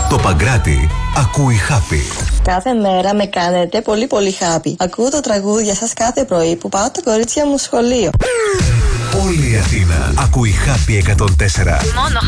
Το Παγκράτη ακούει Happy. Κάθε μέρα με κάνετε πολύ πολύ happy. Ακούω το τραγούδια σας κάθε πρωί που πάω τα κορίτσια μου σχολείο. Όλη η Αθήνα ακούει Happy 104. Μόνο